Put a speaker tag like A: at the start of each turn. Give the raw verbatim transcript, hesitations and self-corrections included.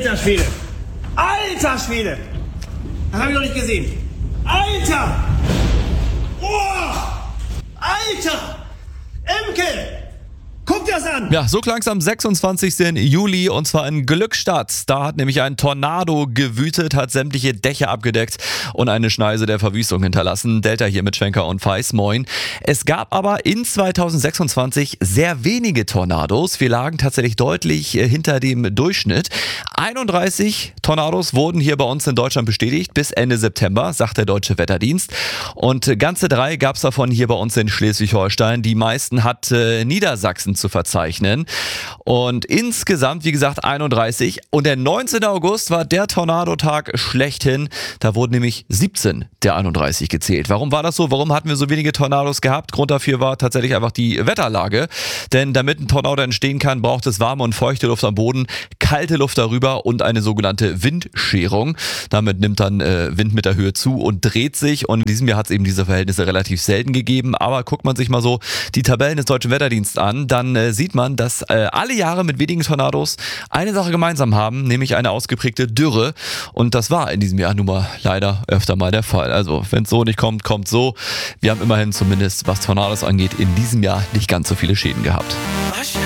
A: Alter Schwede! Alter Schwede! Das habe ich noch nicht gesehen. Alter! Oh! Alter! Emke! Guck dir das an!
B: Ja, so klang es am sechsundzwanzigsten Juli und zwar in Glückstadt. Da hat nämlich ein Tornado gewütet, hat sämtliche Dächer abgedeckt und eine Schneise der Verwüstung hinterlassen. Delta hier mit Schwenker und Feis, moin. Es gab aber in zweitausendsechsundzwanzig sehr wenige Tornados. Wir lagen tatsächlich deutlich hinter dem Durchschnitt. einunddreißig Tornados wurden hier bei uns in Deutschland bestätigt bis Ende September, sagt der Deutsche Wetterdienst. Und ganze drei gab es davon hier bei uns in Schleswig-Holstein. Die meisten hat äh, Niedersachsen zu verzeichnen. Und insgesamt, wie gesagt, einunddreißig. Und der neunzehnten August war der Tornadotag schlechthin. Da wurden nämlich siebzehn der einunddreißig gezählt. Warum war das so? Warum hatten wir so wenige Tornados gehabt? Grund dafür war tatsächlich einfach die Wetterlage. Denn damit ein Tornado entstehen kann, braucht es warme und feuchte Luft am Boden, kalte Luft darüber und eine sogenannte Windscherung. Damit nimmt dann äh, Wind mit der Höhe zu und dreht sich. Und in diesem Jahr hat es eben diese Verhältnisse relativ selten gegeben. Aber guckt man sich mal so die Tabellen des Deutschen Wetterdienstes an, dann äh, sieht man, dass äh, alle Jahre mit wenigen Tornados eine Sache gemeinsam haben, nämlich eine ausgeprägte Dürre. Und das war in diesem Jahr nun mal leider öfter mal der Fall. Also wenn es so nicht kommt, kommt so. Wir haben immerhin zumindest, was Tornados angeht, in diesem Jahr nicht ganz so viele Schäden gehabt.